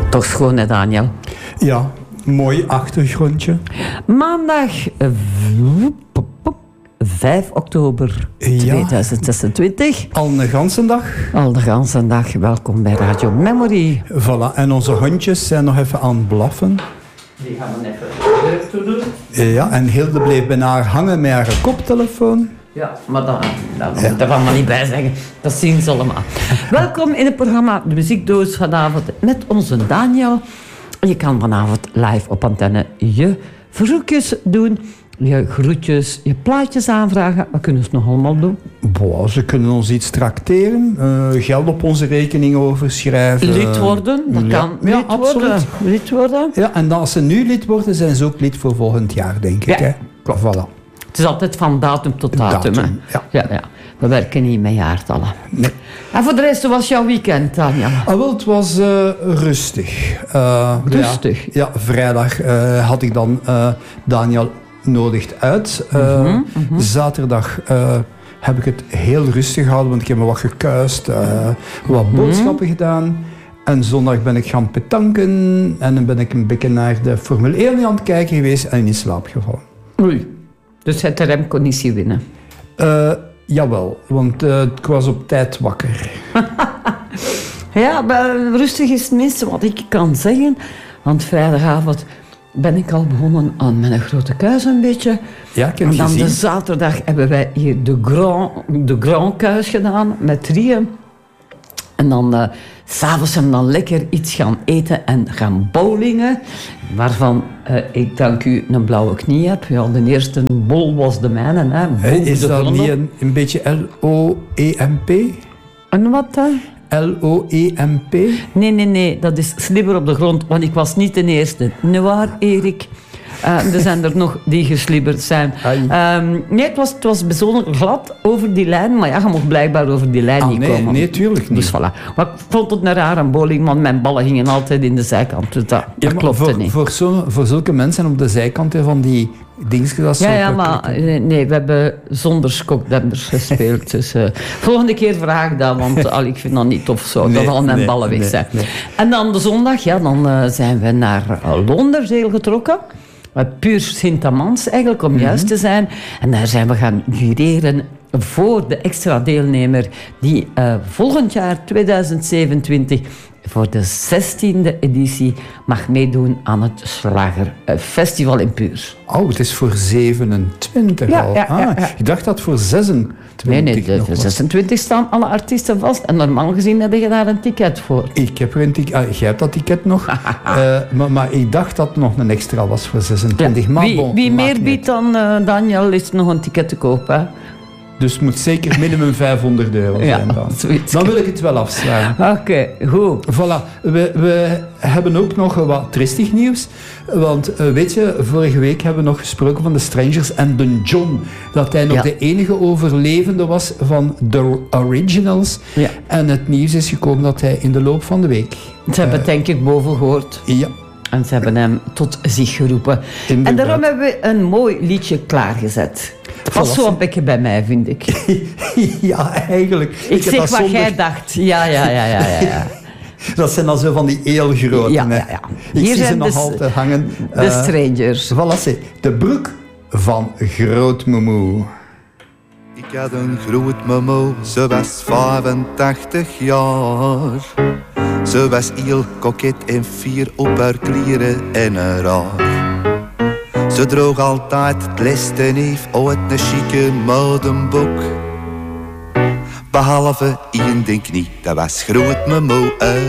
Toch schoon, hè, Daniel? Ja, mooi achtergrondje. Maandag 5 oktober 2026. Al een ganse dag. Al de ganse dag. Welkom bij Radio Memory. Voilà, en onze hondjes zijn nog even aan het blaffen. Die gaan we even toe doen. Ja, en Hilde bleef bijna haar hangen met haar koptelefoon. Ja, maar dat moet ik er allemaal niet bij zeggen. Dat zien ze allemaal. Welkom in het programma De Muziekdoos vanavond met onze Daniel. Je kan vanavond live op antenne je verzoekjes doen, je groetjes, je plaatjes aanvragen. Wat kunnen ze nog allemaal doen? Boah, ze kunnen ons iets trakteren, geld op onze rekening overschrijven. Lid worden, dat kan. Ja, absoluut. Lid worden. Ja, en als ze nu lid worden, zijn ze ook lid voor volgend jaar, denk ik. Ja, Hè? klopt. Voilà. Het is altijd van datum tot datum. Datum, hè? Ja. We werken niet met jaartallen. Nee. En voor de rest, hoe was jouw weekend, Daniel? Wel, het was rustig. Rustig? Ja, vrijdag had ik dan Daniel nodigt uit. Zaterdag heb ik het heel rustig gehouden, want ik heb me wat gekuist, wat boodschappen gedaan. En zondag ben ik gaan petanken en dan ben ik een beetje naar de Formule 1 aan het kijken geweest en in slaap gevallen. Oei. Dus het rem kon niet zien winnen? Jawel, want ik was op tijd wakker. Ja, maar rustig is het minste wat ik kan zeggen. Want vrijdagavond ben ik al begonnen aan mijn grote kuis een beetje. Ja, ik heb en dan gezien. de zaterdag hebben wij hier de grand kuis gedaan met 3. En dan 's avonds hebben we dan lekker iets gaan eten en gaan bowlingen. Waarvan ik dank u een blauwe knie heb. Ja, de eerste bol was de mijne. Hè. Is dat niet een beetje L-O-E-M-P? En wat dan? L-O-E-M-P? Nee, dat is slibber op de grond, want ik was niet de eerste. Nee waar, Erik? Er zijn er nog die geslibberd zijn. Nee, het was bijzonder glad over die lijn, maar ja, je mocht blijkbaar over die lijn niet komen. Nee, tuurlijk niet. Dus voilà. Maar ik vond het een rare bowling, want mijn ballen gingen altijd in de zijkant. Dus dat klopte niet. Voor zulke mensen op de zijkant van die dingetjes... Ja, maar nee, we hebben zonder skokdemmers gespeeld. Dus volgende keer vraag ik dat, want ik vind dat niet tof zo, dat al mijn ballen weg zijn. Nee. En dan de zondag, dan zijn we naar Loonderdeel getrokken. Puur Sint-Amans eigenlijk, om juist te zijn. En daar zijn we gaan jureren voor de extra deelnemer die volgend jaar, 2027, voor de 16e editie mag meedoen aan het Slagerfestival in Puurs. Oh, het is voor 27 al. Ja. Ik dacht dat voor 26 Nee, voor 26 staan alle artiesten vast. En normaal gezien heb je daar een ticket voor. Ik heb er een ticket. Jij hebt dat ticket nog. maar ik dacht dat het nog een extra was voor 26. Ja, maar wie meer biedt dan Daniel, is nog een ticket te kopen. Hè? Dus het moet zeker minimum €500 zijn dan. Dan wil ik het wel afslaan. Oké, goed. Voilà. We hebben ook nog wat tristig nieuws. Want weet je, vorige week hebben we nog gesproken van de Strangers en de John. Dat hij nog de enige overlevende was van de Originals. Ja. En het nieuws is gekomen dat hij in de loop van de week... Ze hebben het denk ik boven gehoord. Ja. En ze hebben hem tot zich geroepen. Inderdaad. En daarom hebben we een mooi liedje klaargezet. Het past zo een beetje bij mij, vind ik. Ja, eigenlijk. Ik zeg wat jij dacht. Ja. Dat zijn dan zo van die heel grote. Ja. Ik zie ze nog altijd hangen. De Strangers. Voilà, de broek van Grootmoemoe. Ik had een grootmoemoe, ze was 85 jaar. Ze was heel koket en fier op haar kleren en haar haar. Ze droeg altijd het leste neef uit een chique modeboek. Behalve één ding niet, dat was Grootmoemoe.